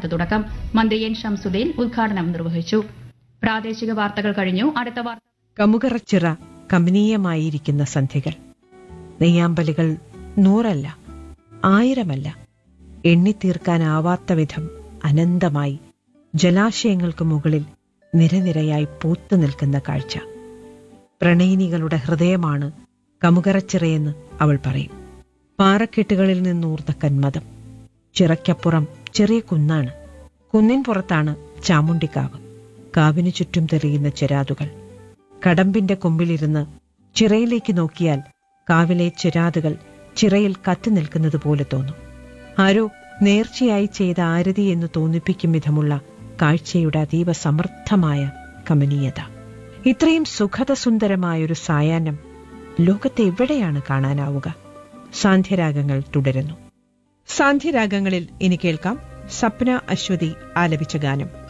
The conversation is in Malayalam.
സന്നിധാനത്ത് തുടക്കം. മന്ത്രി എൻ ഷംസുദ്ദീൻ ഉദ്ഘാടനം നിർവഹിച്ചു. പ്രാദേശിക വാർത്തകൾ കഴിഞ്ഞു. അടുത്ത വാർത്ത. കമുകറച്ചിറ കമനീയമായിരിക്കുന്ന സന്ധ്യകൾ. നെയ്യാമ്പലുകൾ 100 1000 എണ്ണിത്തീർക്കാനാവാത്ത വിധം അനന്തമായി ജലാശയങ്ങൾക്ക് മുകളിൽ നിരനിരയായി പൂത്തു നിൽക്കുന്ന കാഴ്ച. പ്രണയിനികളുടെ ഹൃദയമാണ് കമുകറച്ചിറയെന്ന് അവൾ പറയും. പാറക്കെട്ടുകളിൽ നിന്നൂർന്ന കന്മദം. ചിറയ്ക്കപ്പുറം ചെറിയ കുന്നാണ്. കുന്നിൻ പുറത്താണ് ചാമുണ്ടിക്കാവ്. കാവിനു ചുറ്റും തെളിയുന്ന ചിരാതുകൾ. കടമ്പിന്റെ കൊമ്പിലിരുന്ന് ചിറയിലേക്ക് നോക്കിയാൽ കാവിലെ ചിരാതുകൾ ചിറയിൽ കത്തി നിൽക്കുന്നത് പോലെ തോന്നും. ആരോ നേർച്ചയായി ചെയ്ത ആരതി എന്ന് തോന്നിപ്പിക്കും വിധമുള്ള കാഴ്ചയുടെ അതീവ സമർത്ഥമായ കമനീയത. ഇത്രയും സുഖദസുന്ദരമായൊരു സായാഹ്നം ലോകത്തെ എവിടെയാണ് കാണാനാവുക? സാന്ധ്യരാഗങ്ങൾ തുടരുന്നു. സാന്ധ്യരാഗങ്ങളിൽ ഇനി കേൾക്കാം സപ്ന അശ്വതി ആലപിച്ച ഗാനം.